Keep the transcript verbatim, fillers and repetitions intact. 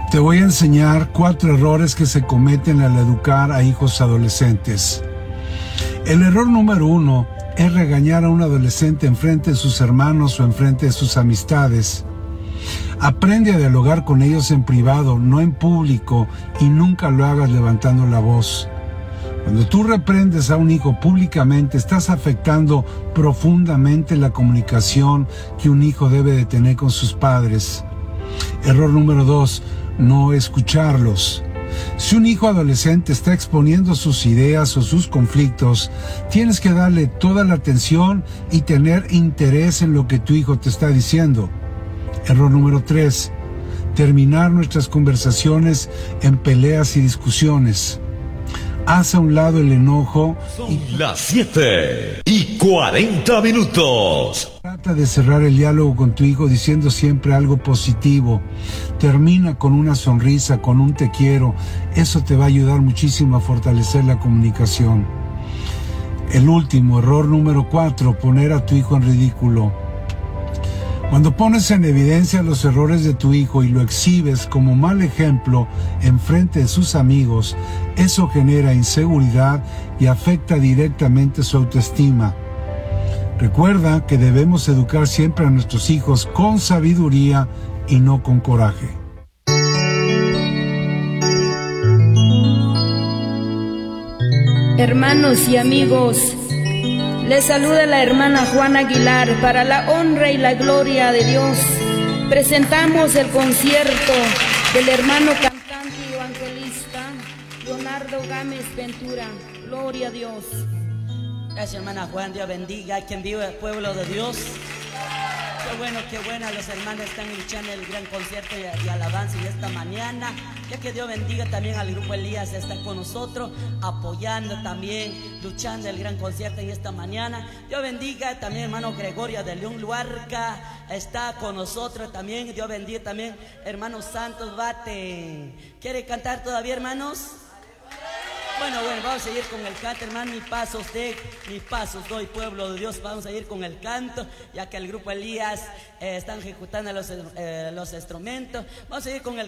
Te voy a enseñar cuatro errores que se cometen al educar a hijos adolescentes. El error número uno es regañar a un adolescente enfrente de sus hermanos o enfrente de sus amistades. Aprende a dialogar con ellos en privado, no en público, y nunca lo hagas levantando la voz. Cuando tú reprendes a un hijo públicamente, estás afectando profundamente la comunicación que un hijo debe de tener con sus padres. Error número dos, no escucharlos. Si un hijo adolescente está exponiendo sus ideas o sus conflictos, tienes que darle toda la atención y tener interés en lo que tu hijo te está diciendo. Error número tres, terminar nuestras conversaciones en peleas y discusiones. Haz a un lado el enojo. Son y... las siete y cuarenta minutos. Trata de cerrar el diálogo con tu hijo diciendo siempre algo positivo. Termina con una sonrisa, con un te quiero. Eso te va a ayudar muchísimo a fortalecer la comunicación. El último, error número cuatro, poner a tu hijo en ridículo. Cuando pones en evidencia los errores de tu hijo y lo exhibes como mal ejemplo en frente de sus amigos, eso genera inseguridad y afecta directamente su autoestima. Recuerda que debemos educar siempre a nuestros hijos con sabiduría y no con coraje. Hermanos y amigos, les saluda la hermana Juana Aguilar. Para la honra y la gloria de Dios, presentamos el concierto del hermano cantante y evangelista Leonardo Gámez Ventura. Gloria a Dios. Gracias, hermana Juan. Dios bendiga. Quien vive el pueblo de Dios. Qué bueno, qué buena. Los hermanos están luchando el gran concierto y, y alabanza en esta mañana. Ya que Dios bendiga también al grupo Elías, está con nosotros, apoyando también, luchando el gran concierto en esta mañana. Dios bendiga también hermano Gregorio de León Luarca, está con nosotros también. Dios bendiga también hermano Santos Bate. ¿Quiere cantar todavía, hermanos? Bueno, bueno, vamos a ir con el canto, hermano. Mis pasos de, mis pasos doy, pueblo de Dios. Vamos a ir con el canto, ya que el grupo Elías eh, están ejecutando los, eh, los instrumentos. Vamos a ir con el